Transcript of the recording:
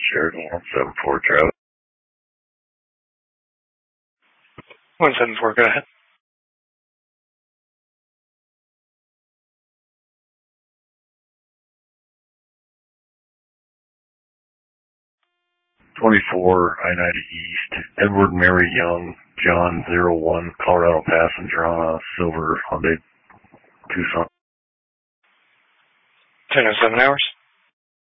Sheridan 174, Travis. 174, go ahead. I-90 East, Edward Mary Young, John 01, Colorado passenger on a silver Hyundai Tucson. 10:07 hours.